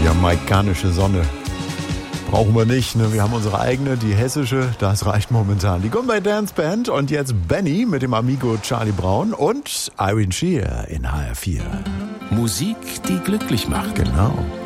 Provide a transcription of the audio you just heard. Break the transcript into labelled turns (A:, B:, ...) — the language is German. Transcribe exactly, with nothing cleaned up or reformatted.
A: Jamaikanische Sonne. Brauchen wir nicht, ne? Wir haben unsere eigene, die hessische, das reicht momentan. Die Goodbye Dance Band und jetzt Benny mit dem Amigo Charlie Brown und Irene Shear in H R vier.
B: Musik, die glücklich macht.
A: Genau.